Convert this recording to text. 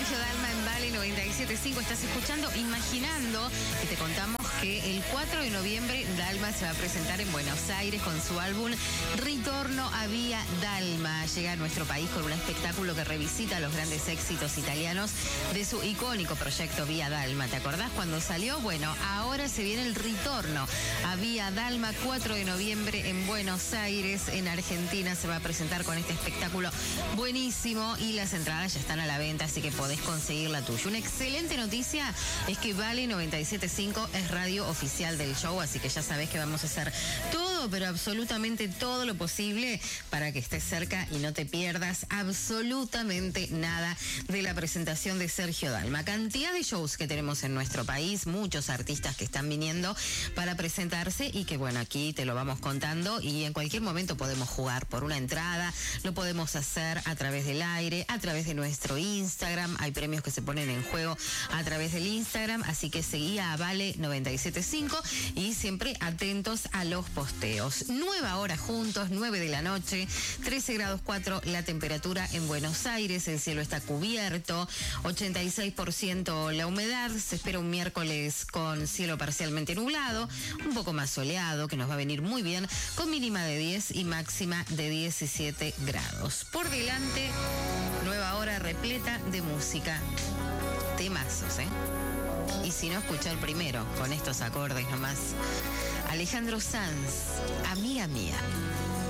Sergio Dalma en Vale 97.5. Estás escuchando Imaginando, que te contamos que el 4 de noviembre Dalma se va a presentar en Buenos Aires con su álbum Ritorno a Via Dalma. Llega a nuestro país con un espectáculo que revisita los grandes éxitos italianos de su icónico proyecto Via Dalma. ¿Te acordás cuando salió? Bueno, ahora se viene el Ritorno a Via Dalma, 4 de noviembre en Buenos Aires, en Argentina. Se va a presentar con este espectáculo buenísimo y las entradas ya están a la venta, así que podés conseguir la tuya. Una excelente noticia es que Vale 97.5 es radio oficial del show, así que ya sabés que vamos a hacer todo, pero absolutamente todo lo posible para que estés cerca y no te pierdas absolutamente nada de la presentación de Sergio Dalma. Cantidad de shows que tenemos en nuestro país, muchos artistas que están viniendo para presentarse y que bueno, aquí te lo vamos contando y en cualquier momento podemos jugar por una entrada, lo podemos hacer a través del aire, a través de nuestro Instagram, hay premios que se ponen en juego a través del Instagram, así que seguí a Vale 97.5 y siempre atentos a los posteos. Nueva hora juntos, 9 de la noche, 13 grados 4 la temperatura en Buenos Aires, el cielo está cubierto, 86% la humedad, se espera un miércoles con cielo parcialmente nublado, un poco más soleado, que nos va a venir muy bien, con mínima de 10 y máxima de 17 grados. Por delante, nueva hora repleta de música. Temazos, ¿eh? Y si no, escuchar primero, con estos acordes nomás. Alejandro Sanz, Amiga Mía.